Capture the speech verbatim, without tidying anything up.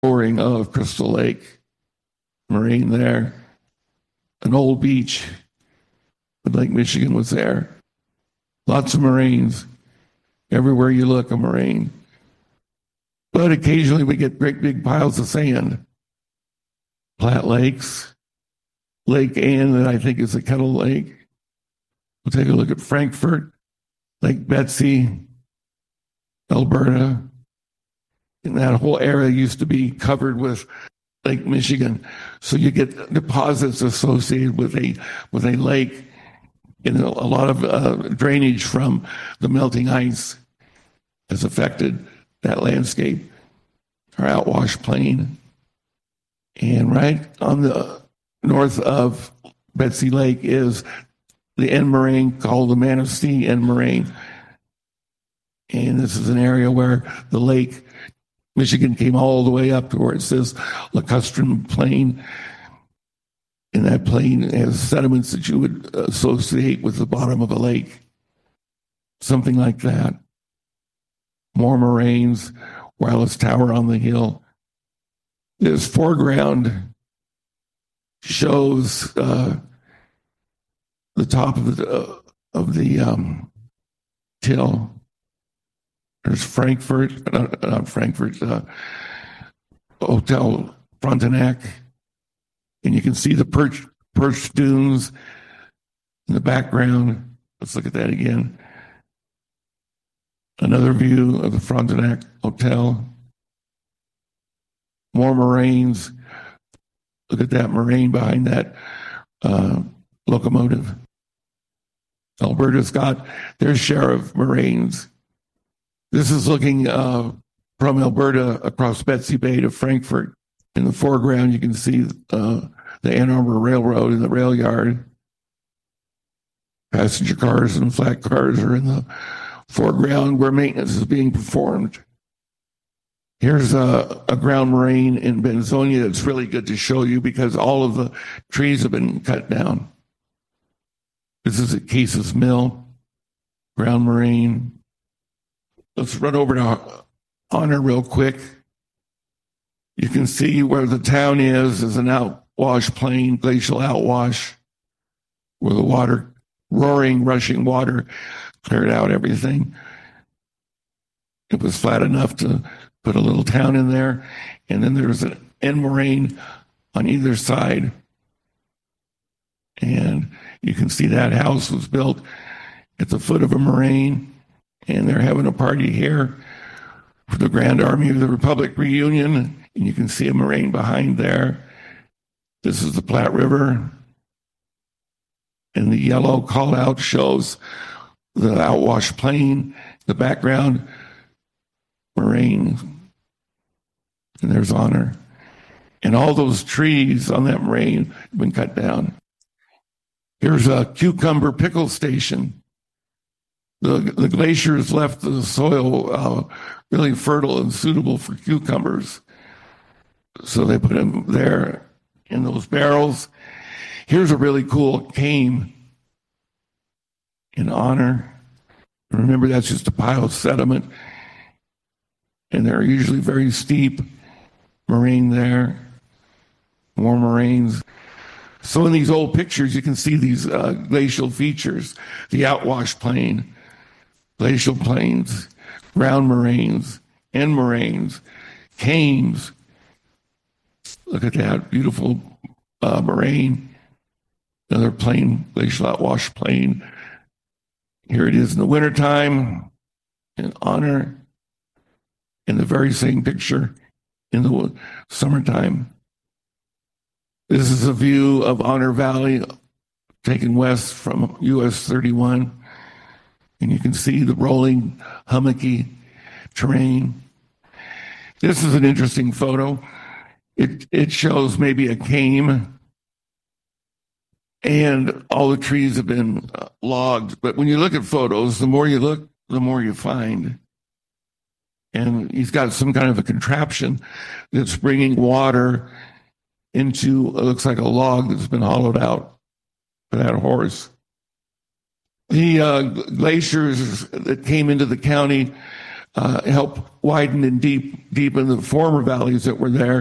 Boring of Crystal Lake, Marine there, an old beach, but Lake Michigan was there. Lots of moraines. Everywhere you look, a moraine. But occasionally we get great big piles of sand. Platte Lakes, Lake Ann, that I think is a Kettle Lake. We'll take a look at Frankfort, Lake Betsy, Alberta. And that whole area used to be covered with Lake Michigan. So you get deposits associated with a with a lake, and a lot of uh, drainage from the melting ice has affected that landscape, or outwash plain. And right on the north of Betsy Lake is the end moraine called the Manistee End Moraine. And this is an area where the lake Michigan came all the way up to where it says Lacustrine Plain. And that plain has sediments that you would associate with the bottom of a lake. Something like that. More moraines, Wireless Tower on the hill. This foreground shows uh, the top of the uh, of the um, hill. There's Frankfort, not, not Frankfort, uh, Hotel Frontenac, and you can see the perch perch dunes in the background. Let's look at that again. Another view of the Frontenac Hotel. More moraines. Look at that moraine behind that uh, locomotive. Alberta's got their share of moraines. This is looking uh, from Alberta across Betsy Bay to Frankfort. In the foreground, you can see uh, the Ann Arbor Railroad in the rail yard. Passenger cars and flat cars are in the foreground where maintenance is being performed. Here's a, a ground moraine in Benzonia that's really good to show you because all of the trees have been cut down. This is at Cases Mill, ground moraine. Let's run over to Honor real quick. You can see where the town is, is an outwash plain, glacial outwash, where the water, roaring, rushing water cleared out everything. It was flat enough to put a little town in there. And then there's an end moraine on either side. And you can see that house was built at the foot of a moraine. And they're having a party here for the Grand Army of the Republic reunion. And you can see a moraine behind there. This is the Platte River. And the yellow call out shows the outwash plain, the background, moraine. And there's Honor. And all those trees on that moraine have been cut down. Here's a cucumber pickle station. The, the glaciers left the soil uh, really fertile and suitable for cucumbers. So they put them there in those barrels. Here's a really cool cane in Honor. Remember, that's just a pile of sediment. And they're usually very steep. Moraine there. More moraines. So in these old pictures, you can see these uh, glacial features. The outwash plain, glacial plains, ground moraines, end moraines, canes. Look at that beautiful uh, moraine. Another plain, glacial outwash plain. Here it is in the wintertime, in Honor, in the very same picture in the summertime. This is a view of Honor Valley taken west from U S thirty-one. And you can see the rolling, hummocky terrain. This is an interesting photo. It, it shows maybe a cane, and all the trees have been uh, logged. But when you look at photos, the more you look, the more you find. And he's got some kind of a contraption that's bringing water into, it looks like a log that's been hollowed out for that horse. The uh, glaciers that came into the county uh, help widen and deep deepen the former valleys that were there.